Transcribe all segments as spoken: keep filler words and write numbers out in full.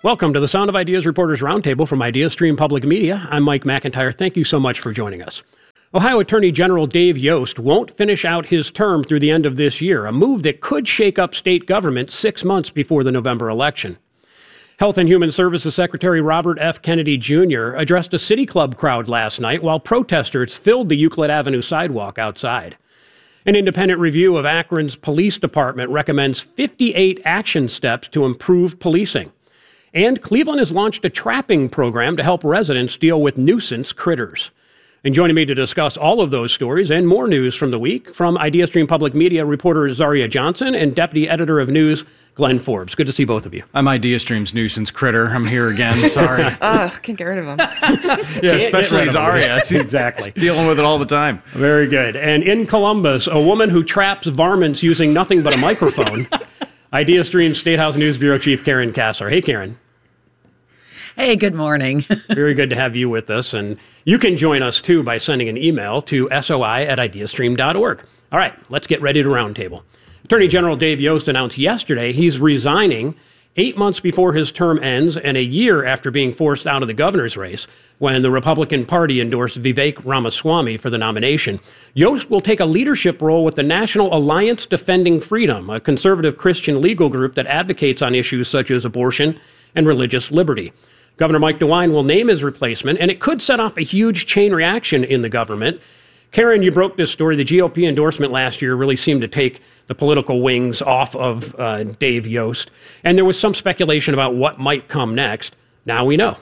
Welcome to the Sound of Ideas Reporters Roundtable from IdeaStream Public Media. I'm Mike McIntyre. Thank you so much for joining us. Ohio Attorney General Dave Yost won't finish out his term through the end of this year, a move that could shake up state government six months before the November election. Health and Human Services Secretary Robert F. Kennedy Junior addressed a City Club crowd last night while protesters filled the Euclid Avenue sidewalk outside. An independent review of Akron's police department recommends fifty-eight action steps to improve policing. And Cleveland has launched a trapping program to help residents deal with nuisance critters. And joining me to discuss all of those stories and more news from the week, from IdeaStream Public Media reporter Zaria Johnson and Deputy Editor of News Glenn Forbes. Good to see both of you. I'm IdeaStream's nuisance critter. I'm here again. Sorry. Oh, can't get rid of him. Yeah, especially Zaria. She's exactly. dealing with it all the time. Very good. And in Columbus, a woman who traps varmints using nothing but a microphone. IdeaStream State House News Bureau Chief Karen Kasser. Hey, Karen. Hey, good morning. Very good to have you with us. And you can join us, too, by sending an email to soi at ideastream dot org. All right, let's get ready to roundtable. Attorney General Dave Yost announced yesterday he's resigning eight months before his term ends and a year after being forced out of the governor's race when the Republican Party endorsed Vivek Ramaswamy for the nomination. Yost will take a leadership role with the National Alliance Defending Freedom, a conservative Christian legal group that advocates on issues such as abortion and religious liberty. Governor Mike DeWine will name his replacement, and it could set off a huge chain reaction in the government. Karen, you broke this story. The G O P endorsement last year really seemed to take the political wings off of uh, Dave Yost, and there was some speculation about what might come next. Now we know.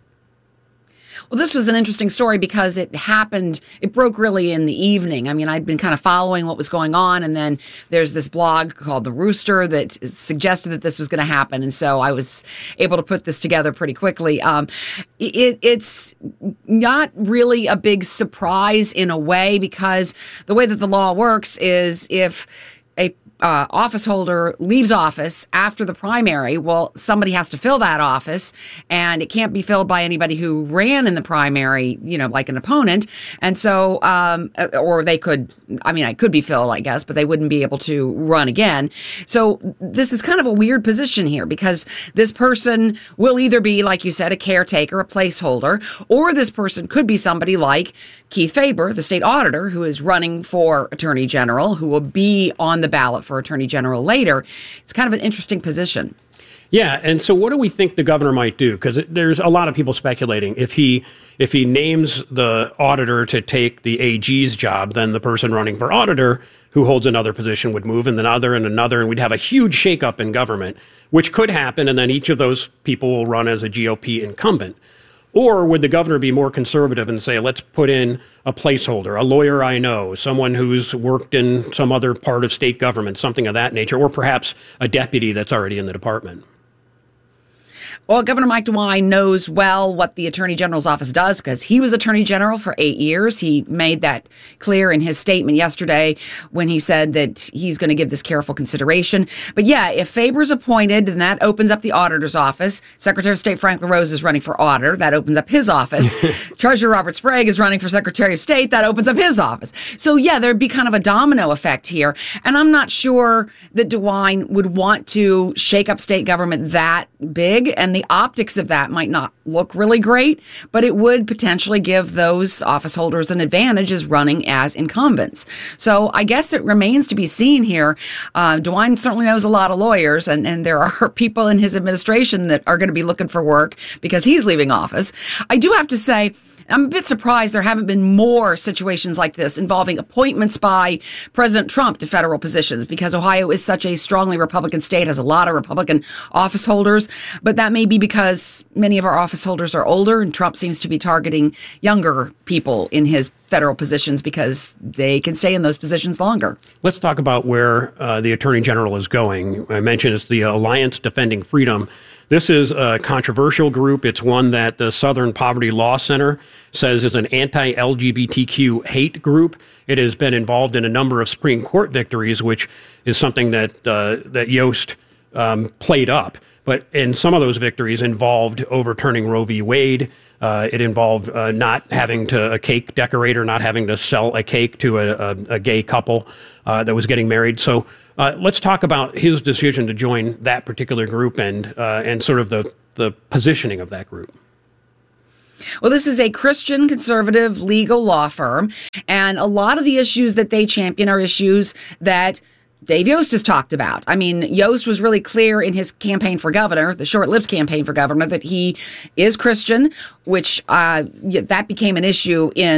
Well, this was an interesting story because it happened, it broke really in the evening. I mean, I'd been kind of following what was going on, and then there's this blog called The Rooster that suggested that this was going to happen, and so I was able to put this together pretty quickly. Um, it, it's not really a big surprise in a way because the way that the law works is if a Uh, office holder leaves office after the primary, well, somebody has to fill that office, and it can't be filled by anybody who ran in the primary, you know, like an opponent. And so, um, or they could, I mean, it could be filled, I guess, but they wouldn't be able to run again. So this is kind of a weird position here because this person will either be, like you said, a caretaker, a placeholder, or this person could be somebody like Keith Faber, the state auditor, who is running for Attorney General, who will be on the ballot for Attorney General later. It's kind of an interesting position. Yeah, and so what do we think the governor might do? Because there's a lot of people speculating if he if he names the auditor to take the A G's job, then the person running for auditor who holds another position would move, and another and another, and we'd have a huge shakeup in government, which could happen, and then each of those people will run as a G O P incumbent. Or would the governor be more conservative and say, let's put in a placeholder, a lawyer I know, someone who's worked in some other part of state government, something of that nature, or perhaps a deputy that's already in the department? Well, Governor Mike DeWine knows well what the Attorney General's office does because he was Attorney General for eight years. He made that clear in his statement yesterday when he said that he's going to give this careful consideration. But yeah, if Faber's appointed, then that opens up the auditor's office. Secretary of State Frank LaRose is running for auditor. That opens up his office. Treasurer Robert Sprague is running for Secretary of State. That opens up his office. So yeah, there'd be kind of a domino effect here. And I'm not sure that DeWine would want to shake up state government that big, and the optics of that might not look really great, but it would potentially give those office holders an advantage as running as incumbents. So I guess it remains to be seen here. Uh, DeWine certainly knows a lot of lawyers, and, and there are people in his administration that are going to be looking for work because he's leaving office. I do have to say, I'm a bit surprised there haven't been more situations like this involving appointments by President Trump to federal positions because Ohio is such a strongly Republican state, has a lot of Republican office holders. But that may be because many of our office holders are older and Trump seems to be targeting younger people in his federal positions because they can stay in those positions longer. Let's talk about where uh, the Attorney General is going. I mentioned it's the Alliance Defending Freedom. This is a controversial group. It's one that the Southern Poverty Law Center says is an anti-L G B T Q hate group. It has been involved in a number of Supreme Court victories, which is something that uh, that Yost um, played up. But in some of those victories involved overturning Roe v. Wade. Uh, it involved uh, not having to a cake decorator, not having to sell a cake to a, a, a gay couple uh, that was getting married. So uh, let's talk about his decision to join that particular group and uh, and sort of the the positioning of that group? Well, this is a Christian conservative legal law firm, and a lot of the issues that they champion are issues that Dave Yost has talked about. I mean, Yost was really clear in his campaign for governor, the short-lived campaign for governor, that he is Christian, which uh, that became an issue in